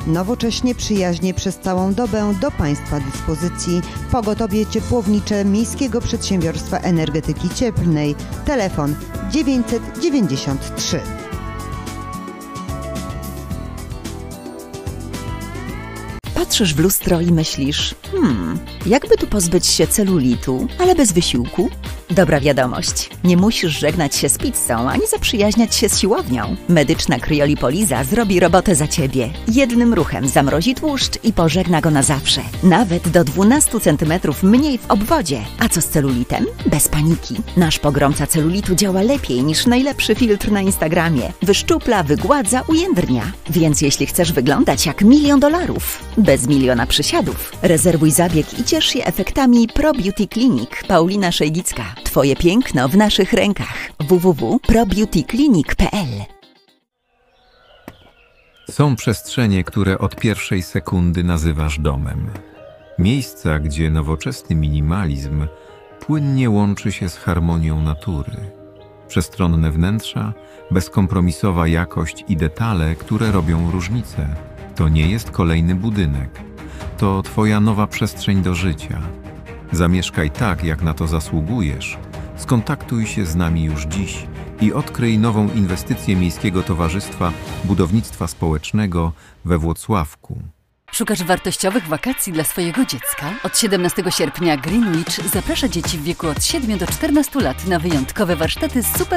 Nowocześnie, przyjaźnie przez całą dobę do Państwa dyspozycji pogotowie ciepłownicze Miejskiego Przedsiębiorstwa Energetyki Cieplnej. Telefon 993. Patrzysz w lustro i myślisz, jakby tu pozbyć się celulitu, ale bez wysiłku? Dobra wiadomość, nie musisz żegnać się z pizzą, ani zaprzyjaźniać się z siłownią. Medyczna kryolipoliza zrobi robotę za Ciebie. Jednym ruchem zamrozi tłuszcz i pożegna go na zawsze. Nawet do 12 cm mniej w obwodzie. A co z celulitem? Bez paniki. Nasz pogromca celulitu działa lepiej niż najlepszy filtr na Instagramie. Wyszczupla, wygładza, ujędrnia. Więc jeśli chcesz wyglądać jak $1 000 000, bez miliona przysiadów, rezerwuj zabieg i ciesz się efektami Pro Beauty Clinic. Paulina Szejgicka. Twoje piękno w naszych rękach. www.probeautyclinic.pl. Są przestrzenie, które od pierwszej sekundy nazywasz domem. Miejsca, gdzie nowoczesny minimalizm płynnie łączy się z harmonią natury. Przestronne wnętrza, bezkompromisowa jakość i detale, które robią różnicę. To nie jest kolejny budynek. To Twoja nowa przestrzeń do życia. Zamieszkaj tak, jak na to zasługujesz. Skontaktuj się z nami już dziś i odkryj nową inwestycję Miejskiego Towarzystwa Budownictwa Społecznego we Włocławku. Szukasz wartościowych wakacji dla swojego dziecka? Od 17 sierpnia Greenwich zaprasza dzieci w wieku od 7 do 14 lat na wyjątkowe warsztaty z super